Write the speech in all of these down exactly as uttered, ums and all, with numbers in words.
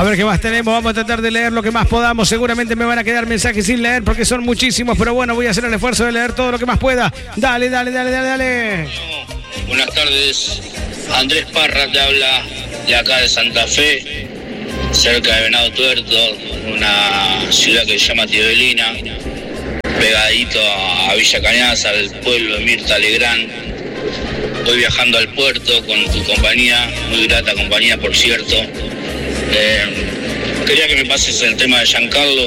A ver qué más tenemos. Vamos a tratar de leer lo que más podamos. Seguramente me van a quedar mensajes sin leer porque son muchísimos. Pero bueno, voy a hacer el esfuerzo de leer todo lo que más pueda. Dale, dale, dale, dale, dale. Buenas tardes. Andrés Parra te habla de acá de Santa Fe, cerca de Venado Tuerto, una ciudad que se llama Teodelina, pegadito a Villa Cañas, al pueblo de Mirta Legrand. Voy viajando al puerto con tu compañía, muy grata compañía, por cierto. Eh, quería que me pases el tema de Giancarlo.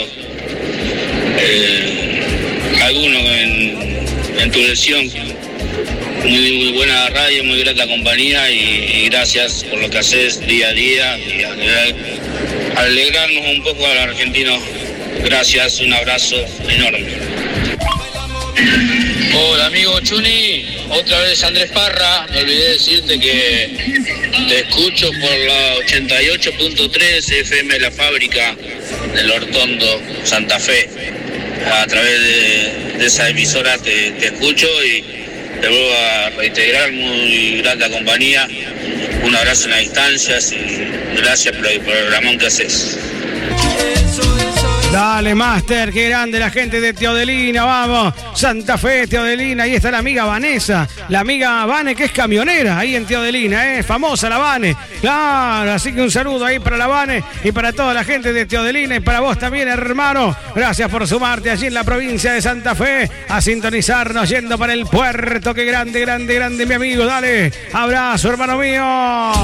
Eh, alguno en, en tu lesión. Muy, muy buena radio, muy grata compañía y, y gracias por lo que haces día a día y a, a alegrarnos un poco al argentino. Gracias, un abrazo enorme. Hola amigo Chuni, otra vez Andrés Parra. Me olvidé decirte que te escucho por la ochenta y ocho punto tres F M La Fábrica del Hortondo, Santa Fe. A través de, de esa emisora te, te escucho y te vuelvo a reiterar, muy grata compañía. Un abrazo en las distancias y gracias por el programón que haces. Dale, Master, qué grande la gente de Teodelina, vamos. Santa Fe, Teodelina, ahí está la amiga Vanessa, la amiga Vane, que es camionera ahí en Teodelina, ¿eh? Famosa la Vane, claro, así que un saludo ahí para la Vane y para toda la gente de Teodelina y para vos también, hermano. Gracias por sumarte allí en la provincia de Santa Fe a sintonizarnos yendo para el puerto. Qué grande, grande, grande, mi amigo, dale, abrazo, hermano mío.